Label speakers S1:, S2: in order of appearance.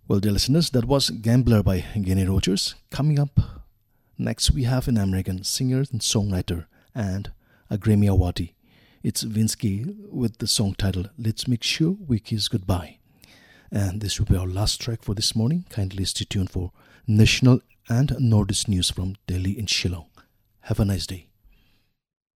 S1: Well, dear listeners, that was Gambler by Kenny Rogers. Coming up next, we have an American singer and songwriter and a Grammy awardee. It's Vince Gill with the song titled Let's Make Sure We Kiss Goodbye. And this will be our last track for this morning. Kindly stay tuned for national and Nordist news from Delhi and Shillong. Have a nice day.